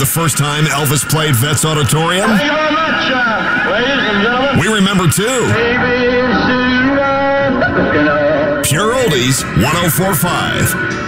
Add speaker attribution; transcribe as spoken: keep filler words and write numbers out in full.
Speaker 1: the first time Elvis played Vets Auditorium?
Speaker 2: Thank you very much, uh, ladies and gentlemen.
Speaker 1: We remember too.
Speaker 2: Baby, Sue, uh,
Speaker 1: Pure Oldies, one oh four point five.